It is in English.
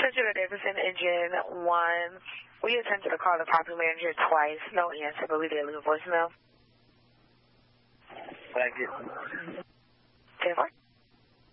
Central Davidson, Engine 1. We attempted to call the property manager twice. No answer, but we did leave a voicemail. Thank you. 10-4.